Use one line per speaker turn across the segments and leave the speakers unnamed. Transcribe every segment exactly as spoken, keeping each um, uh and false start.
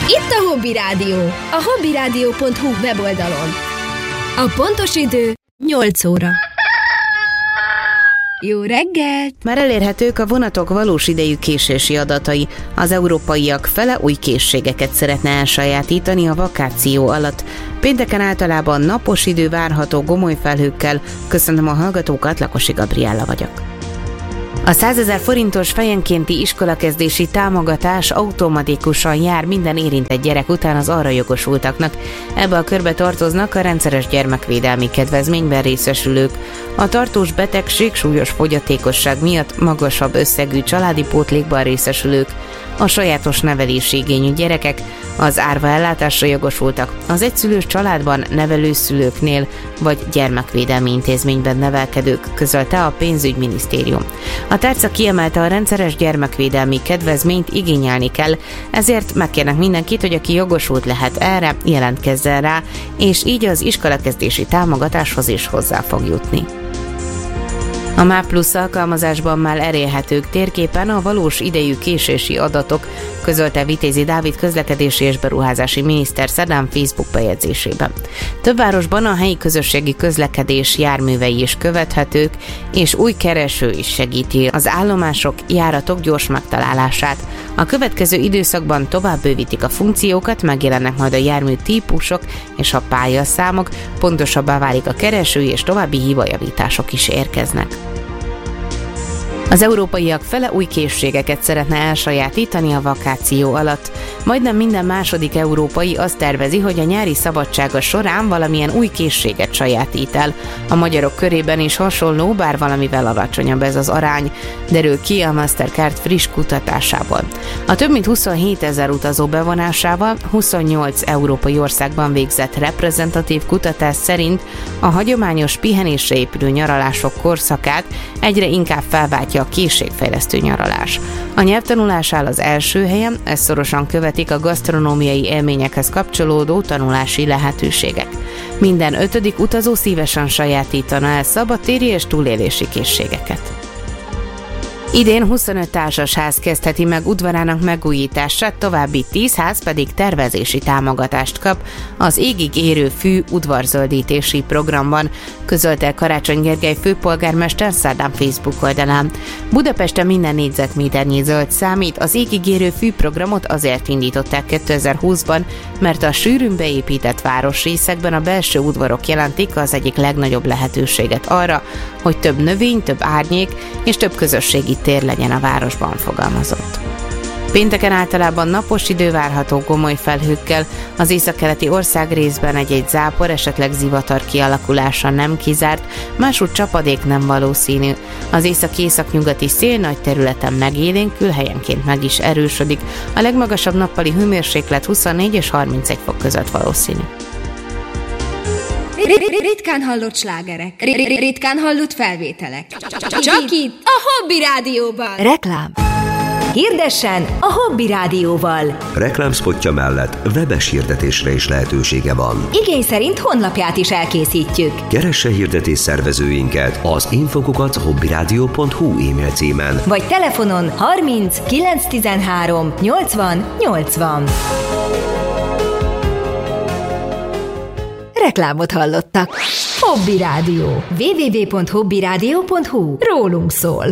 Itt a Hobby Rádió, a hobbyradio pont hu weboldalon. A pontos idő nyolc óra. Jó reggelt!
Már elérhetők a vonatok valós idejű késési adatai. Az európaiak fele új készségeket szeretne elsajátítani a vakáció alatt. Pénteken általában napos idő várható gomoly felhőkkel. Köszönöm a hallgatókat, Lakosi Gabriella vagyok. A százezer forintos fejenkénti iskolakezdési támogatás automatikusan jár minden érintett gyerek után az arra jogosultaknak. Ebbe a körbe tartoznak a rendszeres gyermekvédelmi kedvezményben részesülők. A tartós betegség, súlyos fogyatékosság miatt magasabb összegű családi pótlékban részesülők, a sajátos nevelési igényű gyerekek, az árva ellátásra jogosultak, az egyszülős családban nevelőszülőknél vagy gyermekvédelmi intézményben nevelkedők, közölte a pénzügyminisztérium. A tárca kiemelte, a rendszeres gyermekvédelmi kedvezményt igényelni kell, ezért megkérnek mindenkit, hogy aki jogosult lehet erre, jelentkezzen rá, és így az iskolakezdési támogatáshoz is hozzá fog jutni. A MÁV+ alkalmazásban már elérhetők térképen a valós idejű késési adatok, közölte Vitézi Dávid közlekedési és beruházási miniszter szerdán Facebook bejegyzésében. Több városban a helyi közösségi közlekedés járművei is követhetők, és új kereső is segíti az állomások, járatok gyors megtalálását. A következő időszakban tovább bővítik a funkciókat, megjelennek majd a jármű típusok és a pályaszámok, pontosabbá válik a kereső, és további hibajavítások is érkeznek. Az európaiak fele új készségeket szeretne elsajátítani a vakáció alatt. Majdnem minden második európai azt tervezi, hogy a nyári szabadsága során valamilyen új készséget sajátít el. A magyarok körében is hasonló, bár valamivel alacsonyabb ez az arány, derül ki a Mastercard friss kutatásából. A több mint huszonhét ezer utazó bevonásával huszonnyolc európai országban végzett reprezentatív kutatás szerint a hagyományos pihenésre épülő nyaralások korszakát egyre inkább felváltja a készségfejlesztő nyaralás. A nyelvtanulás áll az első helyen, ezt szorosan követik a gasztronómiai élményekhez kapcsolódó tanulási lehetőségek. Minden ötödik utazó szívesen sajátítana el szabadtéri és túlélési készségeket. Idén huszonöt társasház kezdheti meg udvarának megújítását, további tíz ház pedig tervezési támogatást kap az Égig érő fű udvarzöldítési programban, közölte Karácsony Gergely főpolgármester szerdán Facebook oldalán. Budapesten minden négyzetméternyi zöld számít, az Égig érő fű programot azért indították kétezer-húszban, mert a sűrűn beépített városrészekben a belső udvarok jelentik az egyik legnagyobb lehetőséget arra, hogy több növény, több árnyék és több közösségi tér legyen a városban, fogalmazott. Pénteken általában napos idő várható gomoly felhőkkel, az északkeleti országrészben egy-egy zápor, esetleg zivatar kialakulása nem kizárt, másútt csapadék nem valószínű. Az észak-északnyugati szél nagy területen megélénkül, helyenként meg is erősödik, a legmagasabb nappali hőmérséklet huszonnégy és harmincegy fok között valószínű.
Ritkán hallott slágerek, ritkán hallott felvételek. Csak itt, a Hobby Rádióban.
Reklám. Hirdessen a Hobby Rádióval.
Reklámszpotja mellett webes hirdetésre is lehetősége van.
Igény szerint honlapját is elkészítjük.
Keresse hirdetés szervezőinket az infokukat hobbyradio pont hu e-mail címen.
Vagy telefonon harminc kilencszáztizenhárom nyolcvan nyolcvan. Reklámot hallottak. Hobby Rádió. double-u double-u double-u pont hobbyradio pont hu. Rólunk szól.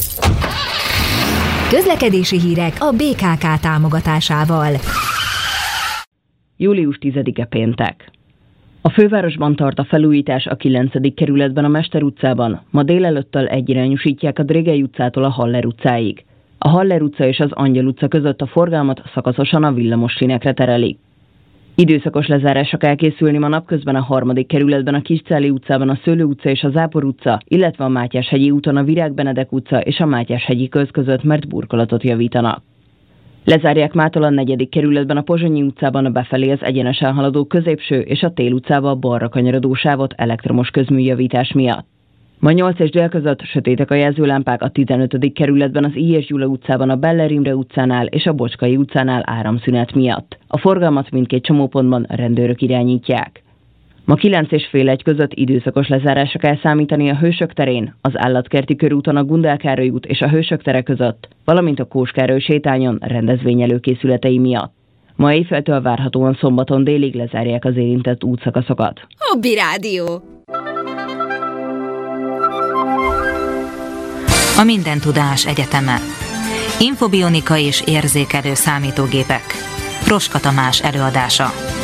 Közlekedési hírek a bé ká ká támogatásával.
július tizedike péntek. A fővárosban tart a felújítás a kilencedik kerületben a Mester utcában. Ma délelőttől egyirányosítják a Drégely utcától a Haller utcáig. A Haller utca és az Angyal utca között a forgalmat szakaszosan a villamos sínekre terelik. Időszakos lezárások elkészülni ma napközben a harmadik kerületben a Kiscáli utcában a Szőlő utca és a Zápor utca, illetve a Mátyás-hegyi úton a Virág Benedek utca és a Mátyás-hegyi köz között, mert burkolatot javítanak. Lezárják mától a negyedik kerületben a Pozsonyi utcában a befelé az egyenesen haladó középső és a Tél utcában a balra kanyarodó sávot elektromos közműjavítás miatt. Ma nyolc és dél között sötétek a jelzőlámpák a tizenötödik kerületben az I. és Gyula utcában a Beller Imre utcánál és a Bocskai utcánál áramszünet miatt. A forgalmat mindkét csomópontban rendőrök irányítják. Ma kilenc és fél egy között időszakos lezárásra kell számítani a Hősök terén, az Állatkerti körúton a Gundel Károly út és a Hősök tere között, valamint a Kós Károly sétányon rendezvény előkészületei miatt. Ma éjféltől várhatóan szombaton délig lezárják az érintett útszakaszokat.
Hobby Rádió.
A Mindentudás Egyeteme. Infobionika és érzékelő számítógépek. Roska Tamás előadása.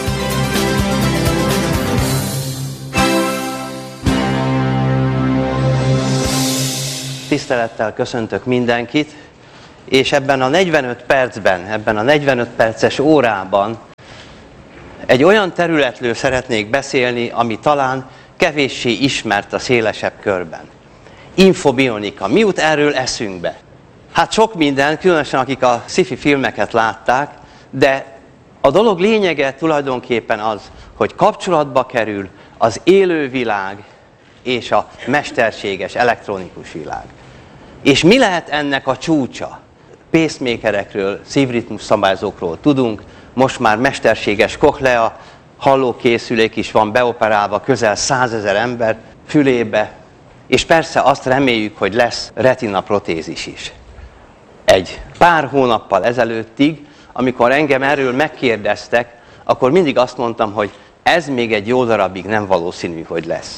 Tisztelettel köszöntök mindenkit, és ebben a negyvenöt percben, ebben a negyvenöt perces órában egy olyan területről szeretnék beszélni, ami talán kevéssé ismert a szélesebb körben. Infobionika. Mi jut erről eszünkbe? Hát sok minden, különösen akik a sci-fi filmeket látták, de a dolog lényege tulajdonképpen az, hogy kapcsolatba kerül az élővilág és a mesterséges elektronikus világ. És mi lehet ennek a csúcsa? Pacemakerekről, szívritmus szabályzókról tudunk, most már mesterséges cochlea hallókészülék is van beoperálva közel százezer ember fülébe, és persze azt reméljük, hogy lesz retina protézis is. Egy pár hónappal ezelőttig, amikor engem erről megkérdeztek, akkor mindig azt mondtam, hogy ez még egy jó darabig nem valószínű, hogy lesz.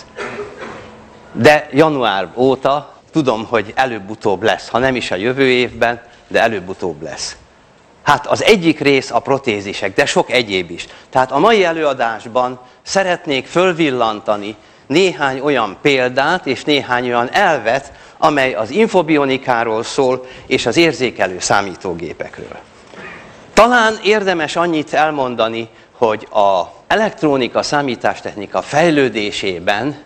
De január óta tudom, hogy előbb-utóbb lesz, ha nem is a jövő évben, de előbb-utóbb lesz. Hát az egyik rész a protézisek, de sok egyéb is. Tehát a mai előadásban szeretnék fölvillantani néhány olyan példát és néhány olyan elvet, amely az infobionikáról szól és az érzékelő számítógépekről. Talán érdemes annyit elmondani, hogy az elektronika, számítástechnika fejlődésében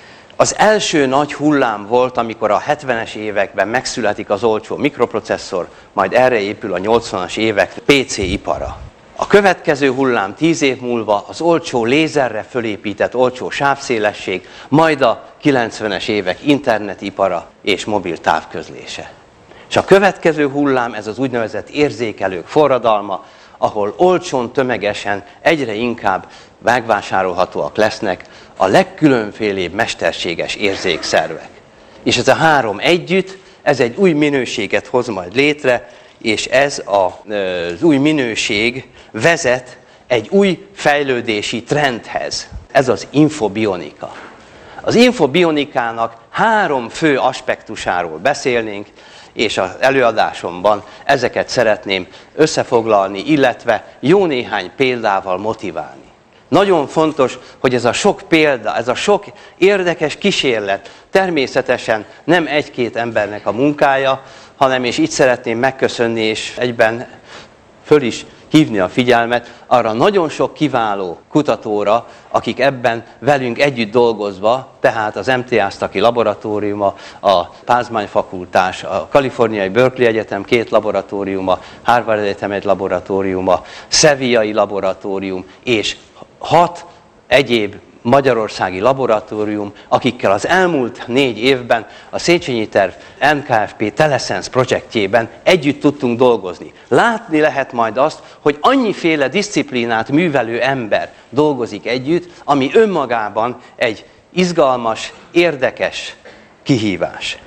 az első nagy hullám volt, amikor a hetvenes években megszületik az olcsó mikroprocesszor, majd erre épül a nyolcvanas évek pé cé ipara. A következő hullám tíz év múlva az olcsó lézerre fölépített olcsó sávszélesség, majd a kilencvenes évek internetipara és mobil távközlése. És a következő hullám ez az úgynevezett érzékelők forradalma, ahol olcsón, tömegesen egyre inkább megvásárolhatóak lesznek a legkülönfélébb mesterséges érzékszervek. És ez a három együtt, ez egy új minőséget hoz majd létre, és ez a, az új minőség vezet egy új fejlődési trendhez. Ez az infobionika. Az infobionikának három fő aspektusáról beszélnénk, és az előadásomban ezeket szeretném összefoglalni, illetve jó néhány példával motiválni. Nagyon fontos, hogy ez a sok példa, ez a sok érdekes kísérlet természetesen nem egy-két embernek a munkája, hanem és így szeretném megköszönni, és egyben föl is hívni a figyelmet arra nagyon sok kiváló kutatóra, akik ebben velünk együtt dolgozva, tehát az em té Asztaki laboratóriuma, a Pázmány fakultás, a Kaliforniai Berkeley Egyetem két laboratóriuma, Harvard Egyetem egy laboratóriuma, Sevillai laboratórium és hat egyéb magyarországi laboratórium, akikkel az elmúlt négy évben a Széchenyi terv en ká ef pé Telesense projektjében együtt tudtunk dolgozni. Látni lehet majd azt, hogy annyiféle diszciplínát művelő ember dolgozik együtt, ami önmagában egy izgalmas, érdekes kihívás.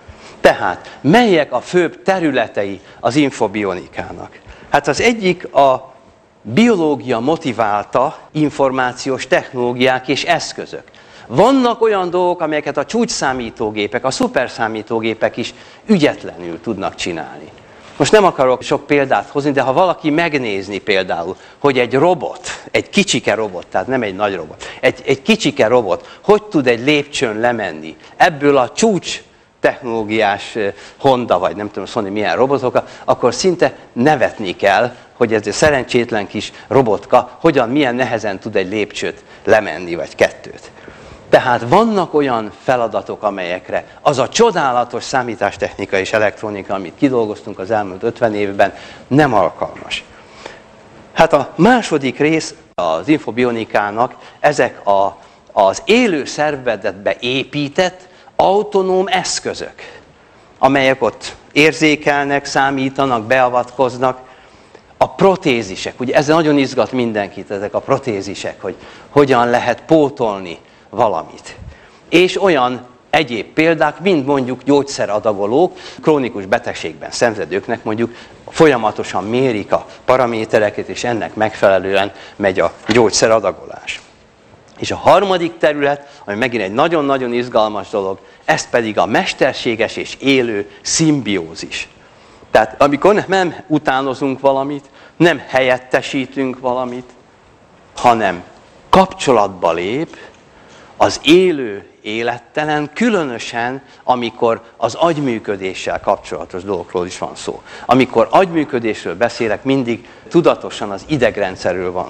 Tehát melyek a főbb területei az infobionikának? Hát az egyik a biológia motiválta információs technológiák és eszközök. Vannak olyan dolgok, amelyeket a csúcsszámítógépek, a szuperszámítógépek is ügyetlenül tudnak csinálni. Most nem akarok sok példát hozni, de ha valaki megnézni például, hogy egy robot, egy kicsike robot, tehát nem egy nagy robot, egy, egy kicsike robot, hogy tud egy lépcsőn lemenni ebből a csúcs technológiás Honda, vagy nem tudom szólni milyen robotokkal, akkor szinte nevetni kell, hogy ez a szerencsétlen kis robotka hogyan, milyen nehezen tud egy lépcsőt lemenni, vagy kettőt. Tehát vannak olyan feladatok, amelyekre az a csodálatos számítástechnika és elektronika, amit kidolgoztunk az elmúlt ötven évben, nem alkalmas. Hát a második rész az infobionikának ezek a, az élő szervezetbe épített autonóm eszközök, amelyek ott érzékelnek, számítanak, beavatkoznak. A protézisek, ugye ez nagyon izgat mindenkit, ezek a protézisek, hogy hogyan lehet pótolni valamit. És olyan egyéb példák, mind mondjuk gyógyszeradagolók, krónikus betegségben szenvedőknek mondjuk folyamatosan mérik a paramétereket, és ennek megfelelően megy a gyógyszeradagolás. És a harmadik terület, ami megint egy nagyon-nagyon izgalmas dolog, ez pedig a mesterséges és élő szimbiózis. Tehát amikor nem utánozunk valamit, nem helyettesítünk valamit, hanem kapcsolatba lép az élő élettelen, különösen, amikor az agyműködéssel kapcsolatos dolgokról is van szó. Amikor agyműködésről beszélek, mindig tudatosan az idegrendszerről van